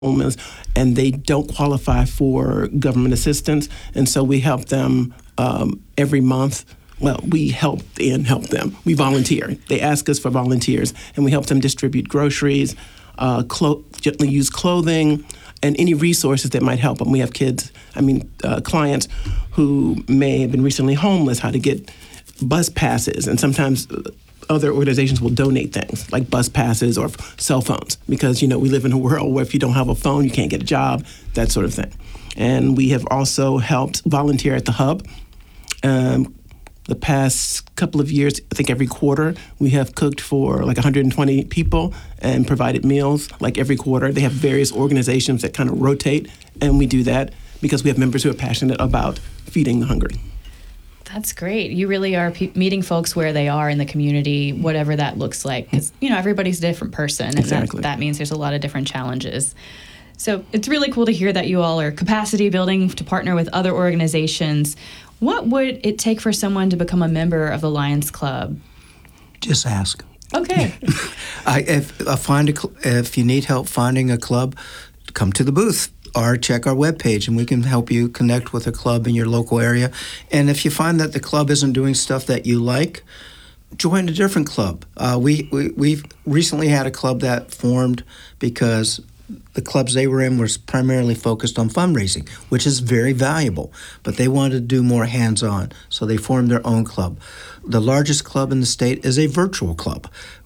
homeless, and they don't qualify for government assistance. And so we help them every month. Well, we help them. We volunteer. They ask us for volunteers, and we help them distribute groceries, gently used clothing, and any resources that might help them. We have clients who may have been recently homeless, how to get bus passes, and sometimes other organizations will donate things like bus passes or cell phones because, we live in a world where if you don't have a phone, you can't get a job, that sort of thing. And we have also helped volunteer at the Hub. The past couple of years, I think every quarter, we have cooked for like 120 people and provided meals like every quarter. They have various organizations that kind of rotate, and we do that because we have members who are passionate about feeding the hungry. That's great. You really are meeting folks where they are in the community, whatever that looks like. Because, everybody's a different person. And exactly. that means there's a lot of different challenges. So it's really cool to hear that you all are capacity building to partner with other organizations. What would it take for someone to become a member of the Lions Club? Just ask. Okay. If you need help finding a club, come to the booth or check our webpage, and we can help you connect with a club in your local area. And if you find that the club isn't doing stuff that you like, join a different club. We've recently had a club that formed because the clubs they were in was primarily focused on fundraising, which is very valuable, but they wanted to do more hands-on, so they formed their own club. The largest club in the state is a virtual club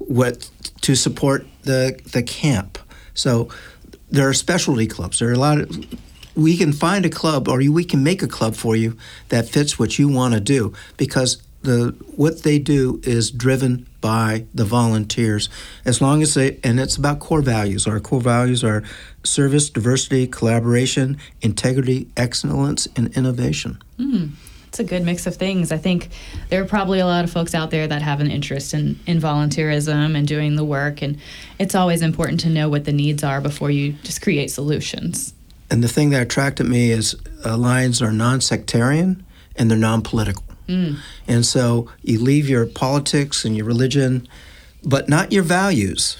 to support the camp. So there are specialty clubs. There are we can find a club, or we can make a club for you that fits what you want to do, because what they do is driven by the volunteers. As long as and it's about core values. Our core values are service, diversity, collaboration, integrity, excellence, and innovation. It's a good mix of things. I think there are probably a lot of folks out there that have an interest in volunteerism and doing the work, and it's always important to know what the needs are before you just create solutions. And the thing that attracted me is Lions are non-sectarian and they're non-political. And so you leave your politics and your religion, but not your values,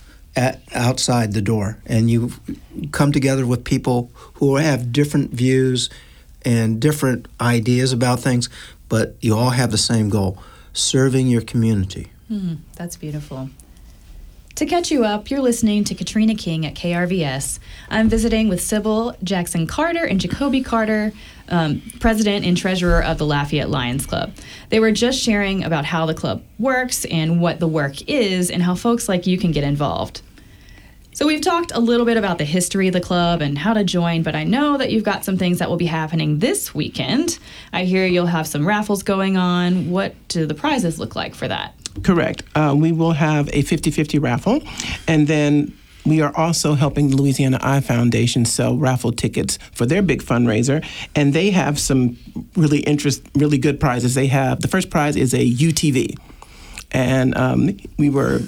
outside the door. And you come together with people who have different views and different ideas about things, but you all have the same goal, serving your community. That's beautiful. To catch you up, you're listening to Katrina King at KRVS. I'm visiting with Sybil Jackson Carter and Jacoby Carter, president and treasurer of the Lafayette Lions Club. They were just sharing about how the club works and what the work is and how folks like you can get involved. So we've talked a little bit about the history of the club and how to join, but I know that you've got some things that will be happening this weekend. I hear you'll have some raffles going on. What do the prizes look like for that? Correct. We will have a 50-50 raffle, and then we are also helping the Louisiana Eye Foundation sell raffle tickets for their big fundraiser, and they have some really good prizes. They have, the first prize is a UTV, and we were,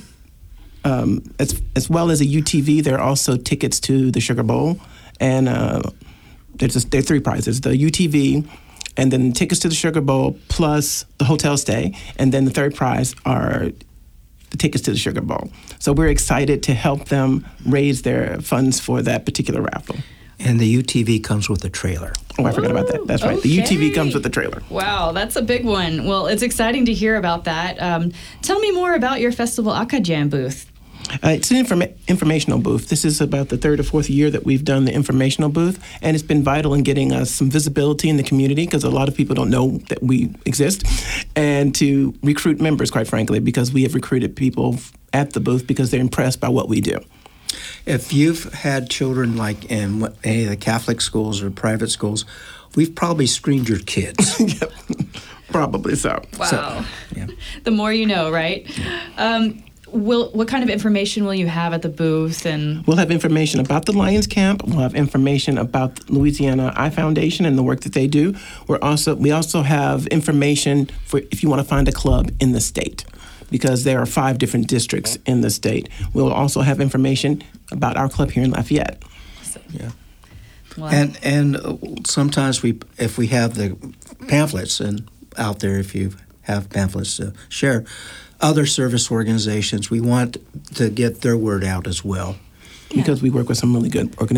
as well as a UTV, there are also tickets to the Sugar Bowl, and there are three prizes: the UTV, and then tickets to the Sugar Bowl plus the hotel stay, and then the third prize are the tickets to the Sugar Bowl. So we're excited to help them raise their funds for that particular raffle. And the UTV comes with a trailer. Oh, I forgot about that. That's right. Okay. The UTV comes with the trailer. Wow, that's a big one. Well, it's exciting to hear about that. Tell me more about your Festival Akajam booth. It's an informational booth. This is about the third or fourth year that we've done the informational booth, and it's been vital in getting us some visibility in the community because a lot of people don't know that we exist, and to recruit members, quite frankly, because we have recruited people at the booth because they're impressed by what we do. If you've had children like in any of the Catholic schools or private schools, we've probably screened your kids. Yep. Probably so. Wow. So, yeah. The more you know, right? What kind of information will you have at the booth? And we'll have information about the Lions Camp. We'll have information about the Louisiana Eye Foundation and the work that they do. We also have information for if you want to find a club in the state, because there are 5 different districts in the state. We'll also have information about our club here in Lafayette. Yeah. Wow. And sometimes if we have the pamphlets and out there, if you have pamphlets to share, other service organizations, we want to get their word out as well. because we work with some really good organizations.